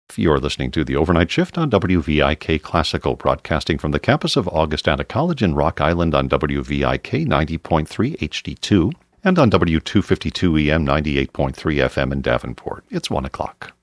You're listening to the Overnight Shift on WVIK Classical, broadcasting from the campus of Augustana College in Rock Island on WVIK 90.3 HD2 and on W252 EM 98.3 FM in Davenport. It's 1 o'clock.